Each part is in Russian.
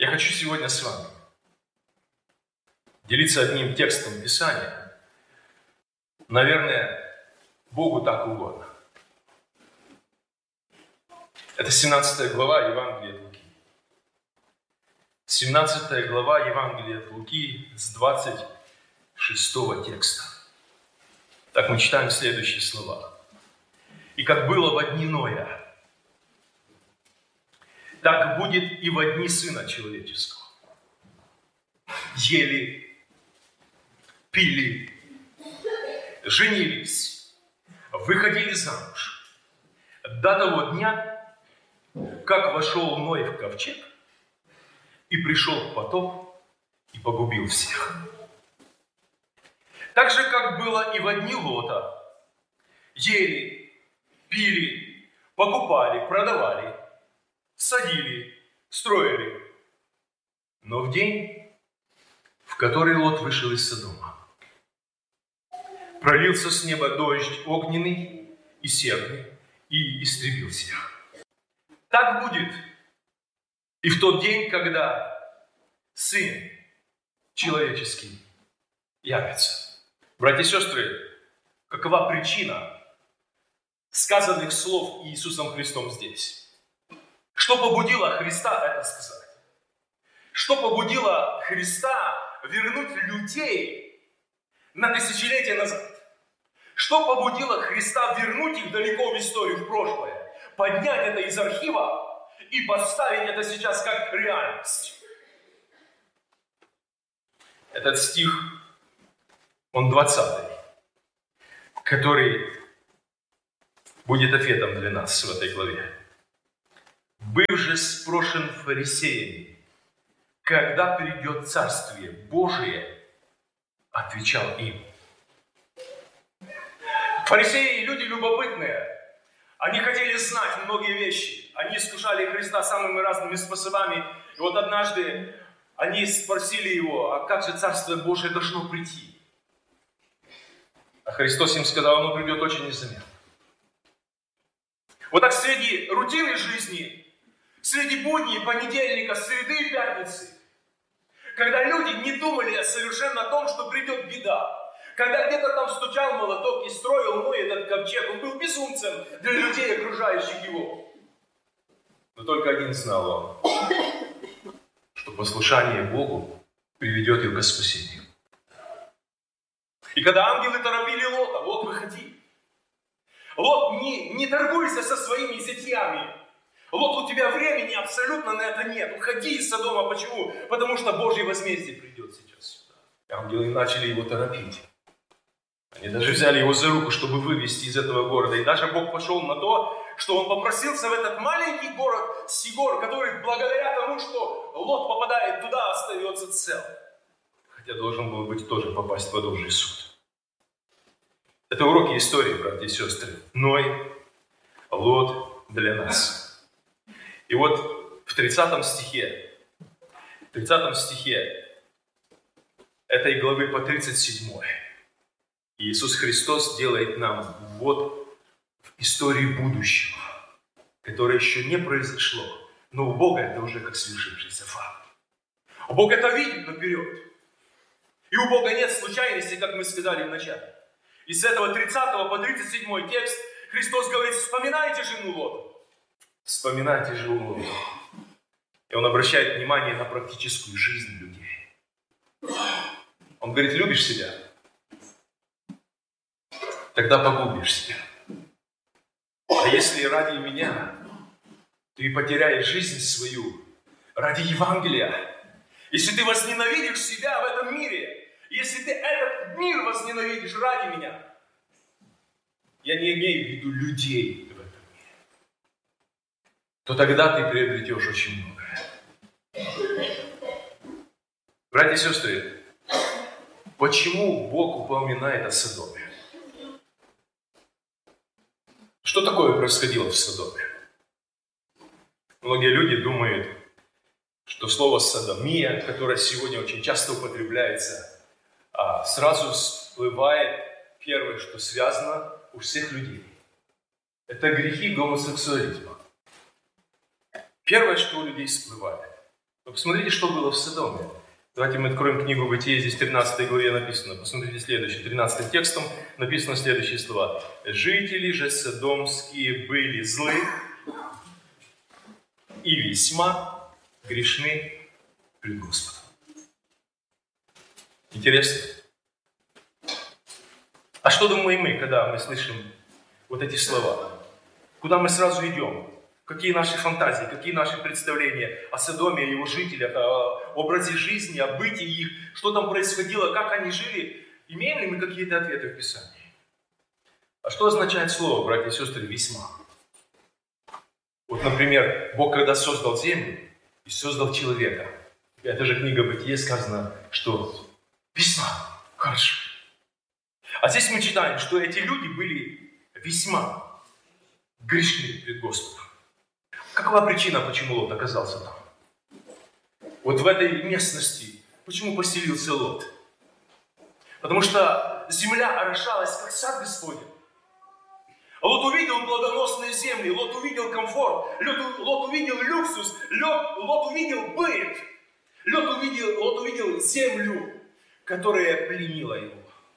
Я хочу сегодня с вами делиться одним текстом Писания. Наверное, Богу так угодно. Это 17 глава Евангелия от Луки. 17 глава Евангелия от Луки с 26 текста. Так мы читаем следующие слова. «И как было во дни Ноя, так будет и во дни Сына Человеческого. Ели, пили, женились, выходили замуж до того дня, как вошел Ной в ковчег, и пришел потоп и погубил всех. Так же, как было и во дни Лота, ели, пили, покупали, продавали, садили, строили. Но в день, в который Лот вышел из Содома, пролился с неба дождь огненный и серный, и истребил всех. Так будет и в тот день, когда Сын Человеческий явится». Братья и сестры, какова причина сказанных слов Иисусом Христом здесь? Что побудило Христа это сказать? Что побудило Христа вернуть людей на тысячелетия назад? Что побудило Христа вернуть их далеко в историю, в прошлое? Поднять это из архива и поставить это сейчас как реальность? Этот стих, он 20, который будет ответом для нас в этой главе. «Быв же спрошен фарисеями, когда придет Царствие Божие, отвечал им». Фарисеи – люди любопытные. Они хотели знать многие вещи. Они искушали Христа самыми разными способами. И вот однажды они спросили его, а как же Царствие Божие должно прийти? А Христос им сказал, оно придет очень незаметно. Вот так среди рутины жизни, среди будней, понедельника, среды и пятницы, когда люди не думали совершенно о том, что придет беда, когда где-то там стучал молоток и строил Ной этот ковчег, он был безумцем для людей, окружающих его. Но только один знал он, что послушание Богу приведет их к спасению. И когда ангелы торопили Лота, Лот, выходи. Лот, не торгуйся со своими зятьями. Лот, у тебя времени абсолютно на это нет. Уходи из Содома. Почему? Потому что Божье возмездие придет сейчас сюда. Ангелы начали его торопить. Они даже взяли его за руку, чтобы вывести из этого города. И даже Бог пошел на то, что он попросился в этот маленький город Сигор, который благодаря тому, что Лот попадает туда, остается цел. Хотя должен был быть тоже попасть под Божий суд. Это уроки истории, братья и сестры. Ной, Лот для нас. И вот в 30 стихе этой главы по 37 Иисус Христос делает нам ввод в историю будущего, которое еще не произошло, но у Бога это уже как свершившийся факт. У Бога это видит наперед. И у Бога нет случайностей, как мы сказали в начале. И с этого 30 по 37 текст Христос говорит, вспоминайте жену Лота. Вспоминайте жену Лота. И Он обращает внимание на практическую жизнь людей. Он говорит, любишь себя? Тогда погубишь себя. А если ради меня ты потеряешь жизнь свою, ради Евангелия, если ты возненавидишь себя в этом мире, если ты этот мир возненавидишь ради меня, я не имею в виду людей в этом мире, то тогда ты приобретешь очень многое. Братья и сестры, почему Бог упоминает о Содоме? Что такое происходило в Содоме? Многие люди думают, что слово «содомия», которое сегодня очень часто употребляется, сразу всплывает первое, что связано у всех людей. Это грехи гомосексуализма. Первое, что у людей всплывает. Посмотрите, что было в Содоме. Давайте мы откроем книгу Бытия, здесь в 13 главе написано. Посмотрите следующее, 13 текстом написано следующие слова. «Жители же содомские были злы и весьма грешны пред Господом». Интересно. А что думаем мы, когда мы слышим вот эти слова? Куда мы сразу идем? Какие наши фантазии, какие наши представления о Содоме, о его жителях, о образе жизни, о бытии их, что там происходило, как они жили? Имеем ли мы какие-то ответы в Писании? А что означает слово, братья и сестры, «весьма»? Вот, например, Бог, когда создал землю и создал человека, это же книга Бытия, сказано, что «весьма хорошо». А здесь мы читаем, что эти люди были весьма грешны пред Господом. Какова причина, почему Лот оказался там? Вот в этой местности, почему поселился Лот? Потому что земля орошалась, как сад Господень. Лот увидел плодоносные земли, Лот увидел комфорт, Лот увидел люксус, Лот увидел быт, Лот увидел землю, которая пленила его.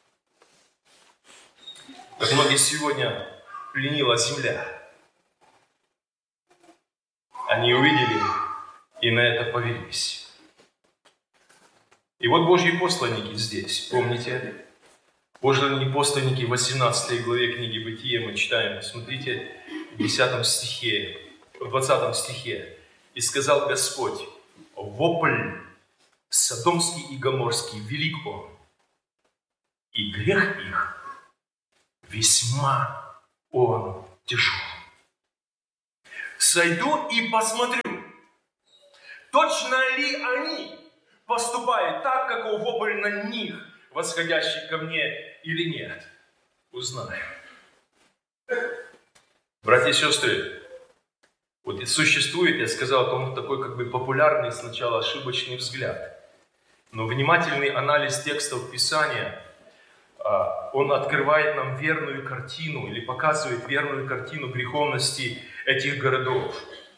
Как многие сегодня пленила земля. Они увидели и на это повелись. И вот Божьи посланники здесь, помните? Божьи посланники в 18 главе книги Бытия мы читаем, смотрите, в 10 стихе, в 20 стихе. «И сказал Господь, вопль содомский и гоморский велик он, и грех их весьма он тяжел. Сойду и посмотрю, точно ли они поступают так, как вопль на них, восходящий ко мне, или нет. Узнаю». Братья и сестры, вот и существует, я сказал о том, такой как бы популярный, сначала ошибочный взгляд. Но внимательный анализ текстов Писания, он открывает нам верную картину или показывает верную картину греховности этих городов.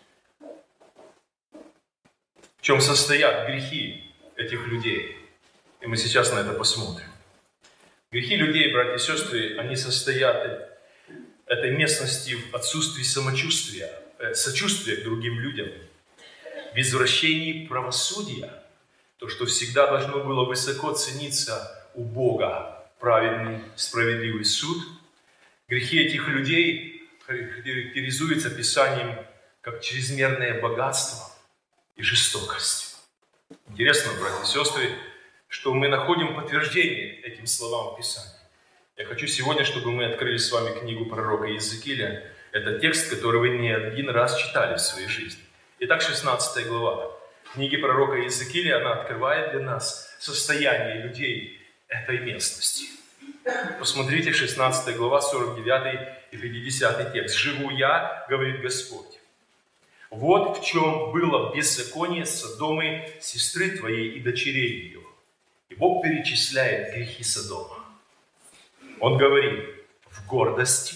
В чем состоят грехи этих людей. И мы сейчас на это посмотрим. Грехи людей, братья и сестры, они состоят этой местности в отсутствии самочувствия, сочувствия к другим людям, в извращении правосудия, то, что всегда должно было высоко цениться у Бога, праведный, справедливый суд. Грехи этих людей характеризуются Писанием как чрезмерное богатство и жестокость. Интересно, братья и сестры, что мы находим подтверждение этим словам Писания. Я хочу сегодня, чтобы мы открыли с вами книгу пророка Иезекииля. Это текст, который вы не один раз читали в своей жизни. Итак, 16 глава книги пророка Иезекииля, она открывает для нас состояние людей этой местности. Посмотрите, 16 глава, 49 и 50 текст. «Живу я, говорит Господь, вот в чем было беззаконие Содомы, сестры твоей и дочерей ее». И Бог перечисляет грехи Содома. Он говорит: в гордости,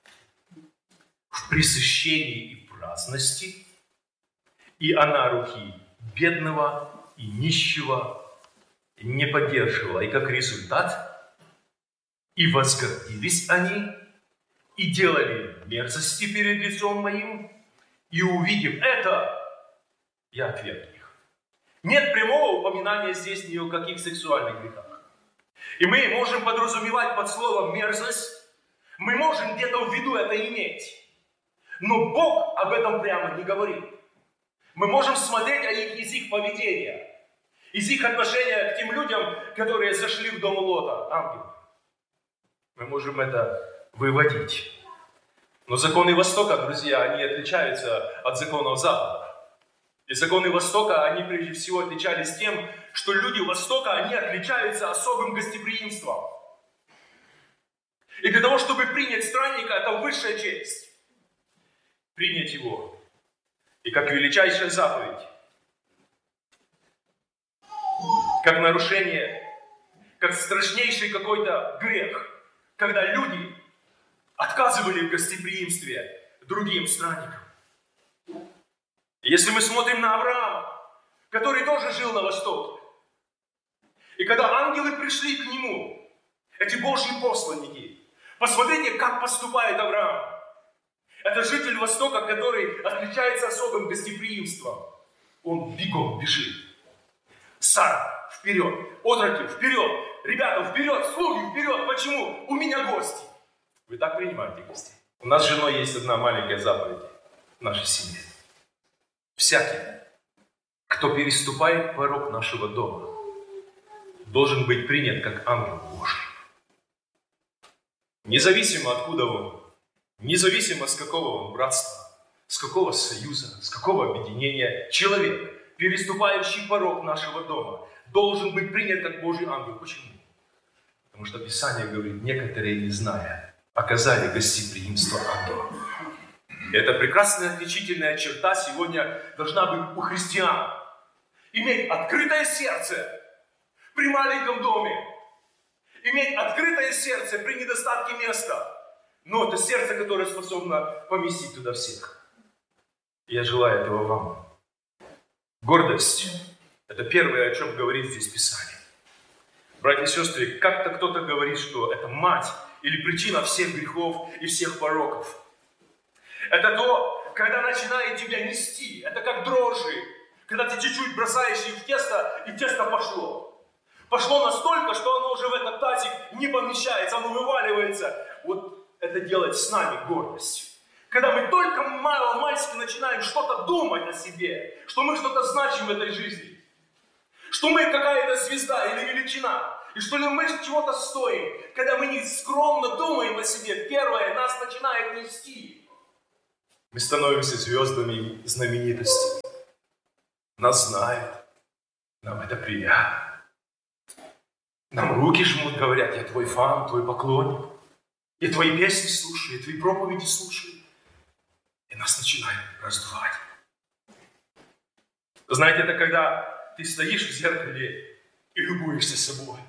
в пресыщении и праздности, и она руки бедного и нищего не поддерживала. И как результат, и возгордились они, и делали мерзости перед лицом моим, и увидев это, я отверг их. Нет прямого упоминания здесь ни о каких сексуальных грехах. И мы можем подразумевать под словом мерзость, мы можем где-то в виду это иметь. Но Бог об этом прямо не говорит. Мы можем смотреть из их поведения, из их отношения к тем людям, которые зашли в дом Лота, ангелов. Мы можем это выводить. Но законы Востока, друзья, они отличаются от законов Запада. И законы Востока, они прежде всего отличались тем, что люди Востока, они отличаются особым гостеприимством. И для того, чтобы принять странника, это высшая честь. Принять его. И как величайшая заповедь. Как нарушение, как страшнейший какой-то грех. Когда люди отказывали в гостеприимстве другим странникам. Если мы смотрим на Авраама, который тоже жил на востоке. И когда ангелы пришли к нему, эти Божьи посланники, посмотрите, как поступает Авраам. Это житель Востока, который отличается особым гостеприимством. Он бегом бежит. Сара, вперед! Отроки, вперед! Ребята, вперед! Слуги, вперед! Почему? У меня гости. Вы так принимаете гостей? У нас с женой есть одна маленькая заповедь в нашей семье. Всякий, кто переступает порог нашего дома, должен быть принят как ангел Божий. Независимо откуда он, независимо с какого он братства, с какого союза, с какого объединения, человек, переступающий порог нашего дома, должен быть принят как Божий ангел. Почему? Потому что Писание говорит, некоторые, не зная, оказали гостеприимство ангелам. Это прекрасная отличительная черта сегодня должна быть у христиан. Иметь открытое сердце при маленьком доме. Иметь открытое сердце при недостатке места. Но это сердце, которое способно поместить туда всех. Я желаю этого вам. Гордость – это первое, о чем говорит здесь Писание. Братья и сестры, как-то кто-то говорит, что это мать или причина всех грехов и всех пороков. Это то, когда начинает тебя нести. Это как дрожжи, когда ты чуть-чуть бросаешь их в тесто, и тесто пошло. Пошло настолько, что оно уже в этот тазик не помещается, оно вываливается. Вот это делает с нами гордость. Когда мы только мало-мальски начинаем что-то думать о себе, что мы что-то значим в этой жизни, что мы какая-то звезда или величина, и что ли мы чего-то стоим. Когда мы не скромно думаем о себе, первое нас начинает нести. Мы становимся звездами знаменитости. Нас знают. Нам это приятно. Нам руки жмут, говорят, я твой фан, твой поклонник. Я твои песни слушаю, я твои проповеди слушаю. И нас начинает раздувать. Знаете, это когда ты стоишь в зеркале и любуешься собой.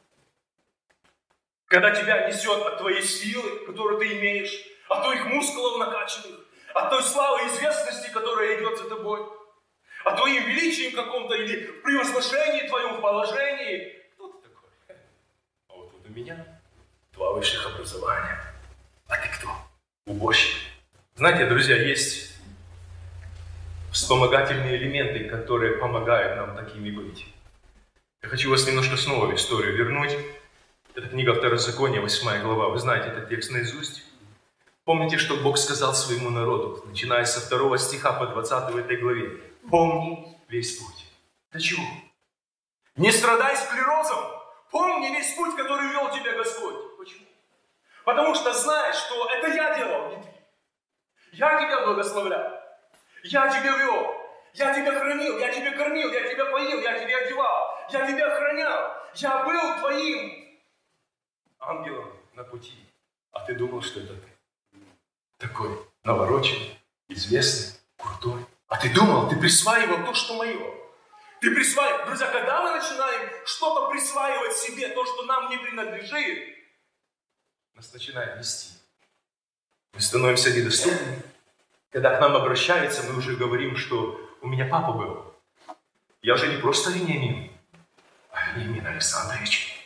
Когда тебя несет от твоей силы, которую ты имеешь, от твоих мускулов накачанных, от той славы и известности, которая идет за тобой, от твоим величием каком-то или превозношении твоем в положении. Кто ты такой? А вот у меня два высших образования. А ты кто? Уборщик. Знаете, друзья, есть вспомогательные элементы, которые помогают нам такими быть. Я хочу вас немножко снова в историю вернуть. Это книга Второзакония, 8 глава. Вы знаете этот текст наизусть. Помните, что Бог сказал своему народу, начиная со 2 стиха по 20 в этой главе. Помни весь путь. Для чего? Не страдай склерозом. Помни весь путь, который вел тебя Господь. Почему? Потому что знаешь, что это я делал, не ты. Я тебя благословлял. Я тебя вел. Я тебя хранил. Я тебя кормил. Я тебя поил. Я тебя одевал. Я тебя охранял. Я был твоим ангелом на пути. А ты думал, что это ты. Такой навороченный, известный, крутой. А ты думал, ты присваивал то, что мое. Ты присваивал. Друзья, когда мы начинаем что-то присваивать себе, то, что нам не принадлежит, нас начинает нести. Мы становимся недоступными. Когда к нам обращаются, мы уже говорим, что у меня папа был. Я уже не просто Вениамин, а Вениамин Александрович.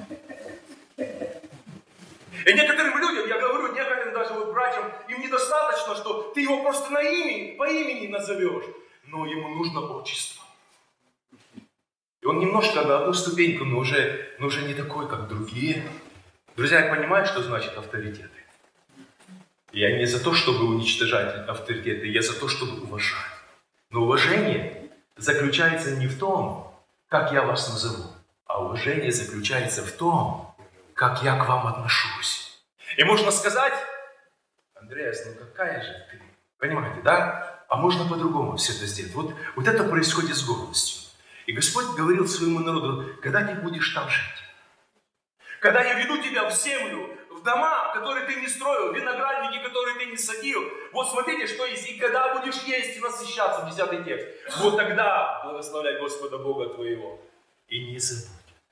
И некоторым людям, я говорю, некоторым даже вот братьям, им недостаточно, что ты его просто по имени назовешь, но ему нужно отчество. И он немножко на одну ступеньку, но уже не такой, как другие. Друзья, я понимаю, что значит авторитеты. Я не за то, чтобы уничтожать авторитеты, я за то, чтобы уважать. Но уважение заключается не в том, как я вас назову, а уважение заключается в том, как я к вам отношусь. И можно сказать, Андреас, ну какая же ты? Понимаете, да? А можно по-другому все это сделать. Вот это происходит с гордостью. И Господь говорил своему народу, когда ты будешь там жить, когда я веду тебя в землю, в дома, которые ты не строил, виноградники, которые ты не садил. Вот смотрите, что есть. И когда будешь есть и насыщаться, 10 текст. Вот тогда благословляй Господа Бога твоего. И не забудь.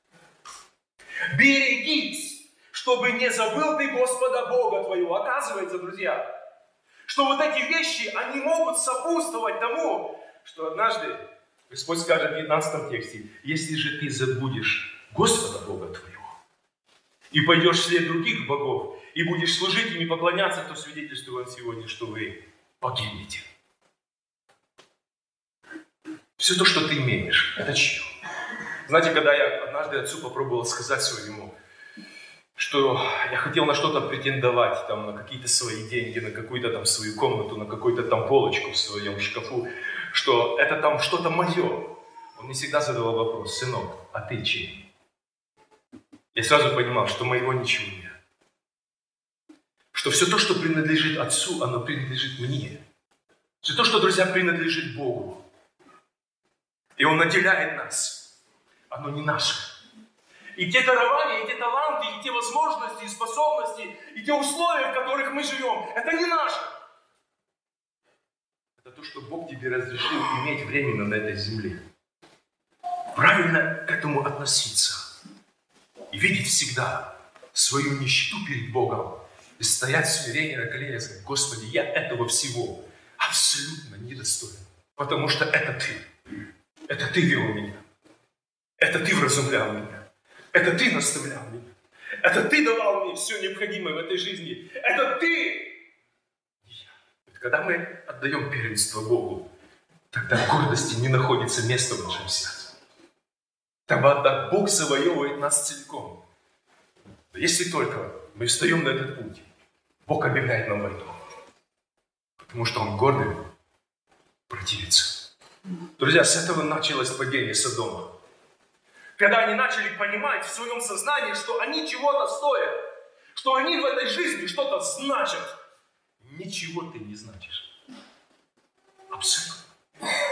Берегись, чтобы не забыл ты Господа Бога твоего. Оказывается, друзья, что вот эти вещи, они могут сопутствовать тому, что однажды Господь скажет в 19 тексте: если же ты забудешь Господа Бога твоего и пойдешь вслед других богов, и будешь служить им и поклоняться, то свидетельствую вам сегодня, что вы погибнете. Все то, что ты имеешь, это чье? Знаете, когда я однажды отцу попробовал сказать своему, что я хотел на что-то претендовать, там, на какие-то свои деньги, на какую-то там свою комнату, на какую-то там полочку в своем шкафу, что это там что-то мое. Он мне всегда задавал вопрос: сынок, а ты чей? Я сразу понимал, что моего ничего нет. Что все то, что принадлежит Отцу, оно принадлежит мне. Все то, что, друзья, принадлежит Богу. И Он наделяет нас. Оно не наше. И те дарования, и те таланты, и те возможности, и способности, и те условия, в которых мы живем, это не наше. Это то, что Бог тебе разрешил иметь временно на этой земле. Правильно к этому относиться. И видеть всегда свою нищету перед Богом. И стоять смирение на коленях и сказать: Господи, я этого всего абсолютно недостоин. Потому что это Ты. Это Ты вел меня. Это Ты вразумлял меня. Это Ты наставлял меня. Это Ты давал мне все необходимое в этой жизни. Это Ты. Когда мы отдаем первенство Богу, тогда гордости не находится места в нашем сердце. Тогда Бог завоевывает нас целиком. Если только мы встаем на этот путь, Бог объявляет нам войну. Потому что Он гордый противится. Друзья, с этого началось падение Содома. Когда они начали понимать в своем сознании, что они чего-то стоят, что они в этой жизни что-то значат. Ничего ты не значишь. Абсолютно.